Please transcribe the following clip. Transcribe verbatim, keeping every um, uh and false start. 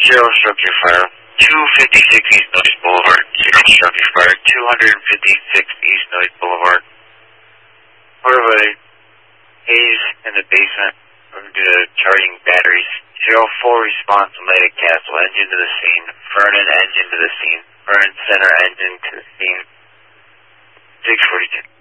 Zero structure fire. two fifty-six East Noise Boulevard. Zero structure fire. two fifty-six East Noise Boulevard. Part of a haze in the basement due to charging batteries. Zero four response to Atlantic Castle. Engine to the scene. Vernon engine to the scene. Vernon center engine to the scene. six forty-two.